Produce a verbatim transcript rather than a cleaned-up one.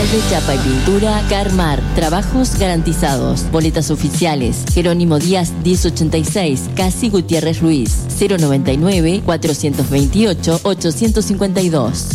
Molde, chapa y pintura Carmar. Trabajos garantizados. Boletas oficiales. Jerónimo Díaz diez ochenta y seis, Casi Gutiérrez Ruiz. cero noventa y nueve, cuatrocientos veintiocho, ochocientos cincuenta y dos.